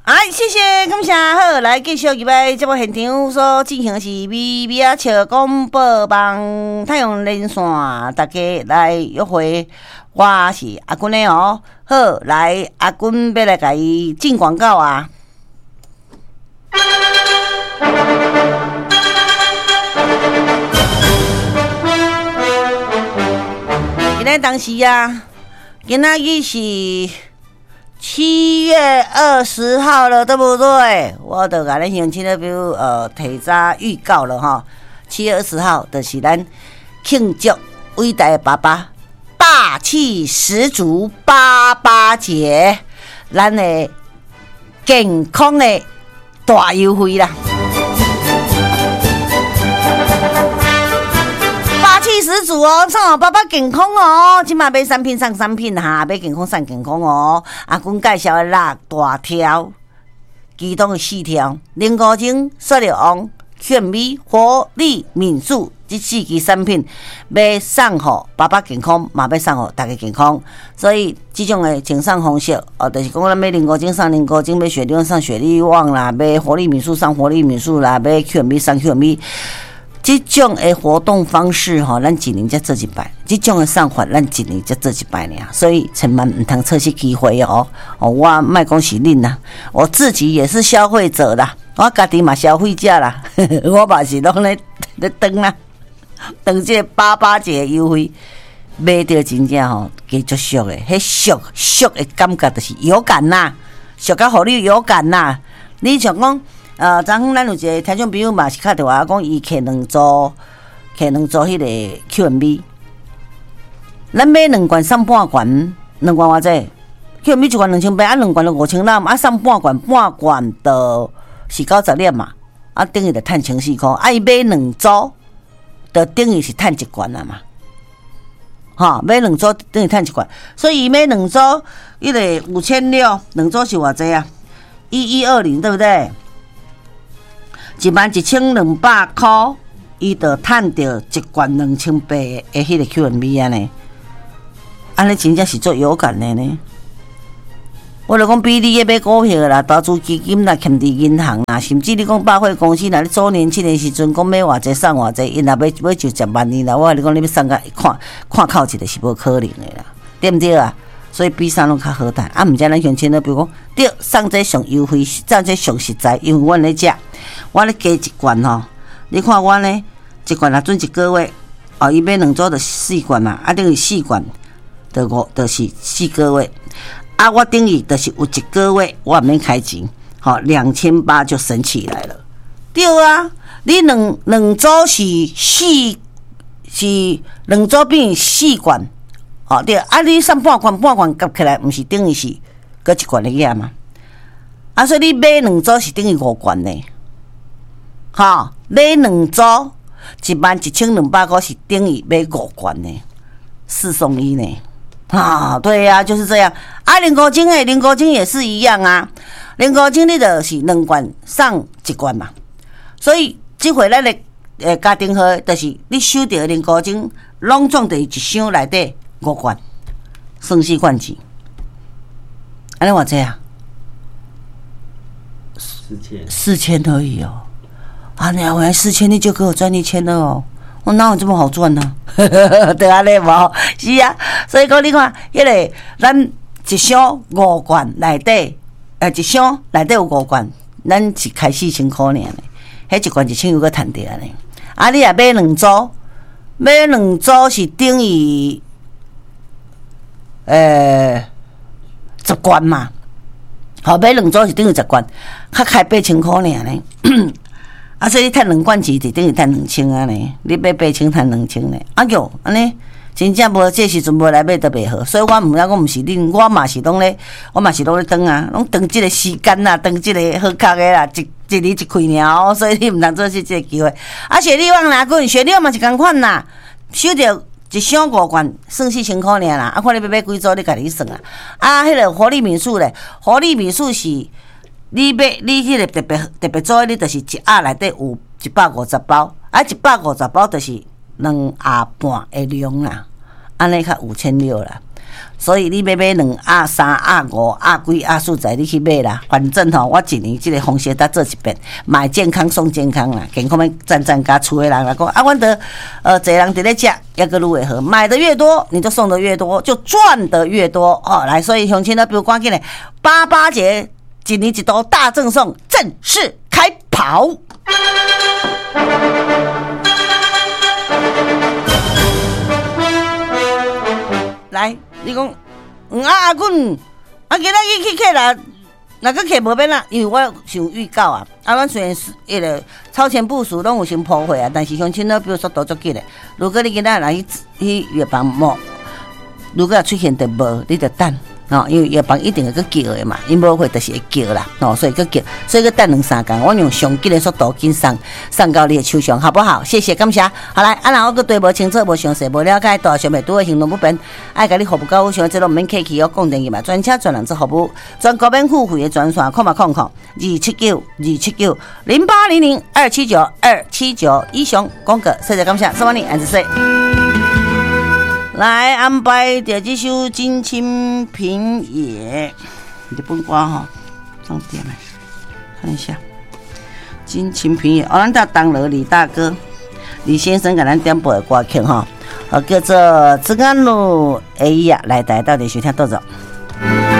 谢谢，感谢。好，来继续入来节目现场所进行的是微微啊笑广播网太阳连线，大家来约会，我是阿君的哦。好，来阿君要来给伊进广告啊。今天当时啊，今仔日是7月20号了，对不对？我就甲咱乡亲的比如提早预告了哈。7月20号就是咱庆祝伟大的爸爸霸气十足爸爸节，咱的健康的大优惠啦！霸气十足哦，送爸爸健康哦，今嘛买3品送3品哈，买健康送健康哦。阿君介绍的辣大条，其中的4条：零古精、雪绿王、劝米、活力敏素这4支产品，要送给爸爸健康，嘛要送给大家健康。所以这种的赠送方式，就是讲咱买零古精送零古精，买雪绿王送雪绿王啦，买活力敏素送活力敏素啦，买劝米送劝米。这种的活动方式咱一年才做一摆，这种的送法咱一年才做一摆呢，所以千万唔通错失机会哦！我莫讲是恁啦，我自己也是消费者啦，我家己嘛消费者啦，我嘛是拢咧等啦，等这爸爸节优惠，买到真正加足俗的，迄俗的感觉就是有感呐，俗甲互你有感呐，你像讲。昨昏咱有一个听众朋友嘛是敲电话讲，伊摕2组迄个 QMB， 咱买2罐送半罐，2罐偌济 ？QMB 1罐2800，啊2罐就5000啦，送半罐就是90粒嘛，等于就赚14块，伊买2组，就等于是赚1罐啦嘛，买2组等于赚1罐，所以买2组，迄个5600，2组是偌济啊？1120，对不对？11200块，伊就赚到1罐2800的迄个 QMB 安尼，安尼真正是做有感的呢。我就讲比你咧买股票啦、投资基金啦、欠伫银行啦，甚至你讲百货公司啦，你周年庆的时阵讲买偌济送偌济，因若要就10万年啦，我跟你讲你要送个看靠一个是无可能的啦，对不对啊？所以比啥拢较好谈，毋知咱乡亲咧，比如讲，对，送这上优惠，送这上实在，因为阮咧食，我咧加1罐吼，你看我咧1罐也准1个月，伊买2组就4罐嘛，等于4罐，就是4个月，我等于就是有1个月，我免开钱，2800就省起来了，对啊，你两组是2组变4罐。对，你送半罐夹起来，毋是等于是搁1罐的嘢嘛？所以你买2组是等于5罐呢。买2组11200块是等于买5罐呢，4送1呢。对呀，就是这样。零古精也是一样啊。零古精你就是2罐送1罐嘛。所以这回咱的家庭号就是你收到零古精，拢总伫1箱内底。5罐，算4罐钱，安尼偌济啊？4000而已哦。原来4000你就给我赚1000了哦。我哪有这么好赚呢？对安尼无？是啊，所以讲你看，迄个咱1箱5罐内底，1箱内底有5罐，咱是开4000块尔呢。迄1罐1000又搁赚着呢。你也买2组，买2组是等于。10罐嘛，买2组是等于10罐，较开8000块尔呢。所以你赚2罐钱就等于赚2000啊呢。你买8000赚2000呢，安尼真正无这时阵无来买都袂好。所以我毋知我毋是恁，我嘛是拢咧等啊，拢等这个时间啦，等这个好康的啦，一日一开尔，所以你毋通做这个机会。雪绿王哪滚？雪绿王嘛是共款啦，收着。1箱5罐，算4000块尔啦。看你要买几组，你家己算啊。迄个活力敏素咧，活力敏素是你迄个特别组，你就是1盒内底有150包，150包就是2盒半的量啦，安尼较5600啦。 所以你要买2鸭、3鸭、5鸭、几鸭数仔，你去买啦。反正吼，我一年这个方式再做一遍，买健康送健康啦，健康要赞赞加厝的人来讲啊，阮的侪人伫咧食，也个愈会好，买的越多，你就送的越多，就赚的越多哦。来，所以乡亲呢，比如赶紧嘞，88节1年1度大赠送正式开跑。来，你讲阿滚，今仔日去客啦，若个客无免啦，因为我想预告啊，咱虽然是迄个超前部署拢有先铺货啊，但是乡亲呢，比如说速度急的，如果你今仔来去药房摸，如果出现的无，你就等。因为药房一定会去叫的嘛，因无会就是会叫啦，所以去叫，所以去等2-3天，我用上紧的速度紧送到你的手上，好不好？谢谢，感谢。好来，若我个对无清楚、无详细、无了解，大小妹拄的行动不便，爱甲你服务到有想这拢毋免客气哦，讲电话嘛，专车专人做服务，全国免付费的专线，279-279-0800-279-279，以上广告，谢谢感谢，什么你安子说。来安排的这首《金清平野》日本歌哈，上点来看一下《金清平野》。咱到当了李大哥、李先生给咱点播的歌曲哈，叫做《子安路 A 呀》来台到底收听多少？